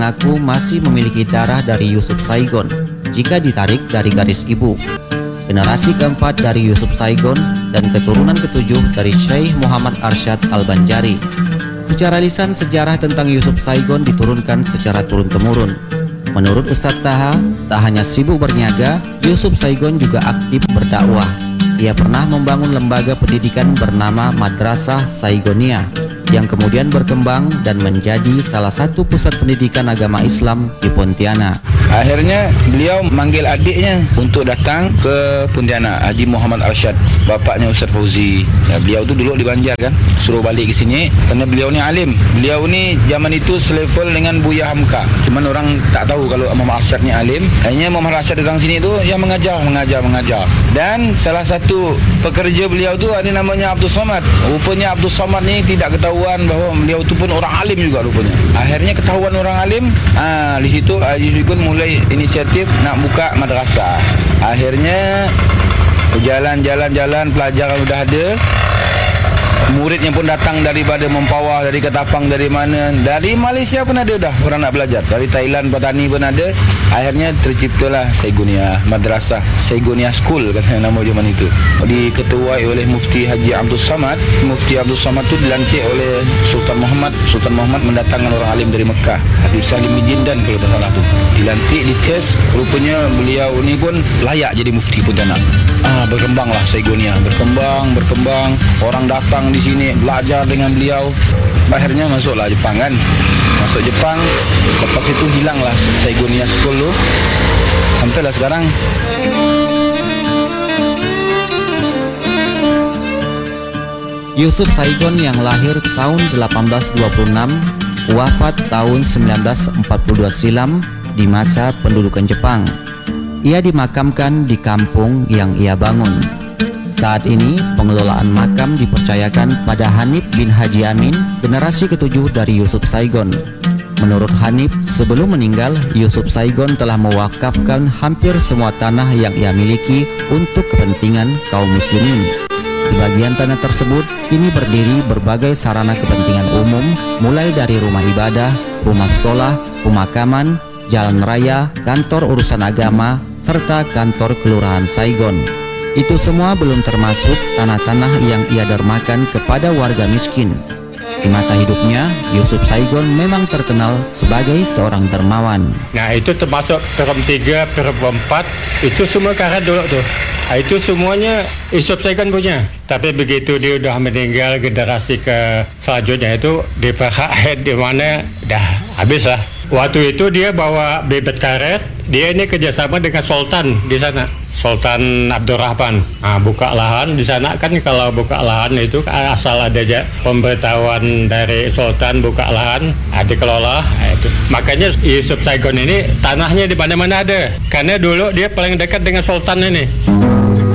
mengaku masih memiliki darah dari Yusuf Saigon jika ditarik dari garis ibu. Generasi keempat dari Yusuf Saigon dan keturunan ketujuh dari Syekh Muhammad Arsyad Al-Banjari. Secara lisan, sejarah tentang Yusuf Saigon diturunkan secara turun-temurun. Menurut Ustadz Taha, tak hanya sibuk berniaga, Yusuf Saigon juga aktif berdakwah. Ia pernah membangun lembaga pendidikan bernama Madrasah Saigonia yang kemudian berkembang dan menjadi salah satu pusat pendidikan agama Islam di Pontianak. Akhirnya beliau manggil adiknya untuk datang ke Pontianak, Haji Muhammad Arsyad, bapaknya Ustaz Fauzi. Ya, beliau tu dulu di Banjar kan, suruh balik ke sini kerana beliau ni alim. Beliau ni zaman itu selevel dengan Buya Hamka. Cuman orang tak tahu kalau Muhammad Arsyad ni alim. Akhirnya Muhammad Arsyad datang sini tu yang mengajar. Dan salah satu pekerja beliau tu ada namanya Abdul Somad. Rupanya Abdul Somad ni tidak ketahuan bahawa beliau tu pun orang alim juga rupanya. Akhirnya ketahuan orang alim, di situ Haji Saigon mulai inisiatif nak buka madrasah. Akhirnya jalan pelajaran sudah ada. Muridnya pun datang daripada Mempawah, dari Ketapang, dari mana, dari Malaysia pun ada dah orang nak belajar. Dari Thailand, Patani pun ada. Akhirnya terciptalah Saigonia, Madrasah Saigonia School katanya nama zaman itu. Diketuai oleh Mufti Haji Abdul Samad. Mufti Abdul Samad tu dilantik oleh Sultan Muhammad. Sultan Muhammad mendatangkan orang alim dari Mekah, Habib Salim bin Jindan kalau tak salah tu. Dilantik, dites, rupanya beliau ni pun layak jadi mufti Pontianak. Berkembanglah Saigonia, berkembang. Orang datang di sini belajar dengan beliau. Akhirnya masuklah Jepang kan. Masuk Jepang, lepas itu hilanglah Saigonia School tu. Sampailah sekarang. Yusuf Saigon yang lahir tahun 1826, wafat tahun 1942 silam di masa pendudukan Jepang. Ia dimakamkan di kampung yang ia bangun. Saat ini, pengelolaan makam dipercayakan pada Hanif bin Haji Amin, generasi ketujuh dari Yusuf Saigon. Menurut Hanif, sebelum meninggal, Yusuf Saigon telah mewakafkan hampir semua tanah yang ia miliki untuk kepentingan kaum muslimin. Sebagian tanah tersebut kini berdiri berbagai sarana kepentingan umum, mulai dari rumah ibadah, rumah sekolah, pemakaman, jalan raya, kantor urusan agama, serta kantor kelurahan Saigon. Itu semua belum termasuk tanah-tanah yang ia dermakan kepada warga miskin. Di masa hidupnya, Yusuf Saigon memang terkenal sebagai seorang dermawan. Nah, itu termasuk Perum 3, Perum 4, itu semua karet dulu tuh. Itu semuanya Yusuf Saigon punya. Tapi begitu dia udah meninggal, generasi ke selanjutnya itu di PKN di mana dah habis lah. Waktu itu dia bawa bibit karet, dia ini kerjasama dengan Sultan di sana. Sultan Abdurrahman buka lahan di sana kan. Kalau buka lahan itu asal ada aja pemberitahuan dari Sultan buka lahan, dikelola itu. Makanya Yusuf Saigon ini tanahnya di mana-mana ada, karena dulu dia paling dekat dengan Sultan ini.